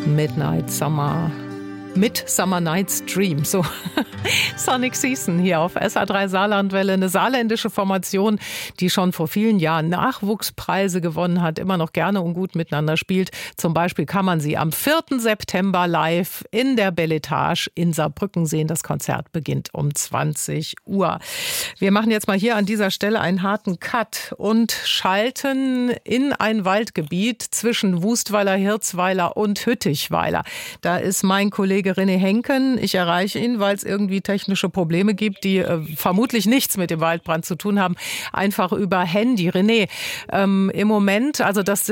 Midsummer Night's Dream, so Sonic Season hier auf SA3 Saarlandwelle, eine saarländische Formation, die schon vor vielen Jahren Nachwuchspreise gewonnen hat, immer noch gerne und gut miteinander spielt. Zum Beispiel kann man sie am 4. September live in der Beletage in Saarbrücken sehen. Das Konzert beginnt um 20 Uhr. Wir machen jetzt mal hier an dieser Stelle einen harten Cut und schalten in ein Waldgebiet zwischen Wustweiler, Hirzweiler und Hüttichweiler. Da ist mein Kollege René Henken. Ich erreiche ihn, weil es irgendwie technische Probleme gibt, die vermutlich nichts mit dem Waldbrand zu tun haben, einfach über Handy. René, im Moment, also das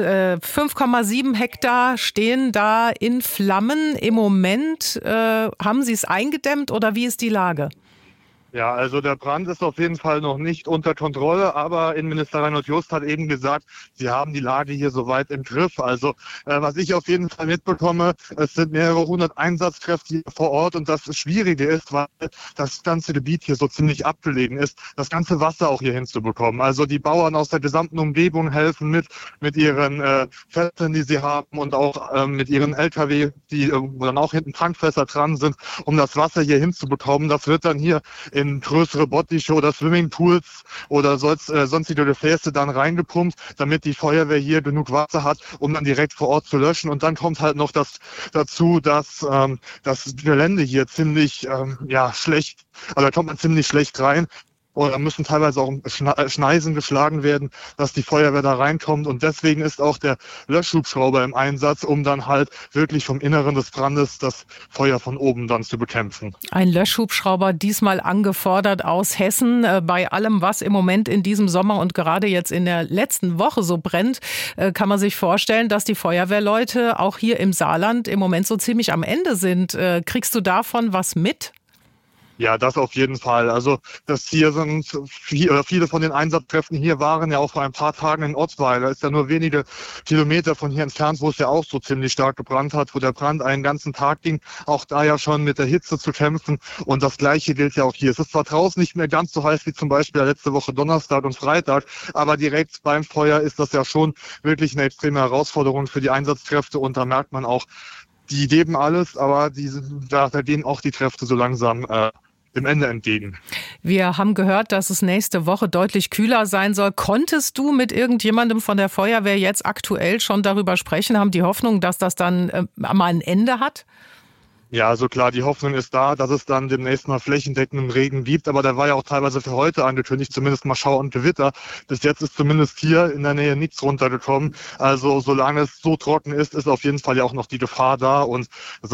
5,7 Hektar stehen da in Flammen. Im Moment haben Sie es eingedämmt oder wie ist die Lage? Ja, also der Brand ist auf jeden Fall noch nicht unter Kontrolle, aber Innenminister Reinhold Just hat eben gesagt, sie haben die Lage hier soweit im Griff. Also was ich auf jeden Fall mitbekomme, es sind mehrere hundert Einsatzkräfte hier vor Ort und das Schwierige ist, weil das ganze Gebiet hier so ziemlich abgelegen ist, das ganze Wasser auch hier hinzubekommen. Also die Bauern aus der gesamten Umgebung helfen mit ihren Fässern, die sie haben und auch mit ihren LKW, wo dann auch hinten Tankfässer dran sind, um das Wasser hier hinzubekommen. Das wird dann hier in größere Bottiche oder Swimmingpools oder sonstige Gefäße dann reingepumpt, damit die Feuerwehr hier genug Wasser hat, um dann direkt vor Ort zu löschen. Und dann kommt halt noch dazu, dass das Gelände hier ziemlich schlecht, also da kommt man ziemlich schlecht rein. Oder müssen teilweise auch Schneisen geschlagen werden, dass die Feuerwehr da reinkommt. Und deswegen ist auch der Löschhubschrauber im Einsatz, um dann halt wirklich vom Inneren des Brandes das Feuer von oben dann zu bekämpfen. Ein Löschhubschrauber, diesmal angefordert aus Hessen. Bei allem, was im Moment in diesem Sommer und gerade jetzt in der letzten Woche so brennt, kann man sich vorstellen, dass die Feuerwehrleute auch hier im Saarland im Moment so ziemlich am Ende sind. Kriegst du davon was mit? Ja, das auf jeden Fall. Also das hier sind viele von den Einsatzkräften hier waren ja auch vor ein paar Tagen in Ottweiler. Da ist ja nur wenige Kilometer von hier entfernt, wo es ja auch so ziemlich stark gebrannt hat, wo der Brand einen ganzen Tag ging. Auch da ja schon mit der Hitze zu kämpfen. Und das Gleiche gilt ja auch hier. Es ist zwar draußen nicht mehr ganz so heiß wie zum Beispiel letzte Woche Donnerstag und Freitag, aber direkt beim Feuer ist das ja schon wirklich eine extreme Herausforderung für die Einsatzkräfte. Und da merkt man auch, die geben alles, aber da gehen auch die Kräfte so langsam dem Ende entgegen. Wir haben gehört, dass es nächste Woche deutlich kühler sein soll. Konntest du mit irgendjemandem von der Feuerwehr jetzt aktuell schon darüber sprechen? Haben die Hoffnung, dass das dann mal ein Ende hat? Ja, also klar, die Hoffnung ist da, dass es dann demnächst mal flächendeckenden Regen gibt, aber der war ja auch teilweise für heute angekündigt, zumindest mal Schauer und Gewitter. Bis jetzt ist zumindest hier in der Nähe nichts runtergekommen. Also solange es so trocken ist, ist auf jeden Fall ja auch noch die Gefahr da und